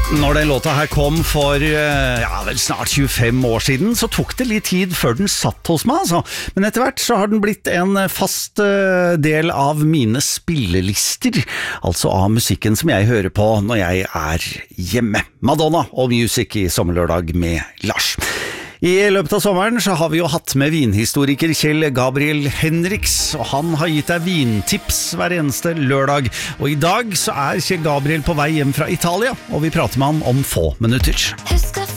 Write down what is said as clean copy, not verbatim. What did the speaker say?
Når den låta her kom for vel snart 25 år siden, så tok det litt tid før den satt hos meg, altså. Men etter hvert så har den blitt en fast del av mine spillelister, altså av musikken som jeg hører på når jeg er hjemme. Madonna og Music i Sommerlørdag med Lars. I løpet av sommeren så har vi jo hatt med vinhistoriker Kjell Gabriel Henriks, og han har gitt deg vintips hver eneste lørdag. Og i dag så er Kjell Gabriel på vei hjem fra Italia, og vi prater med han om få minutter. Husk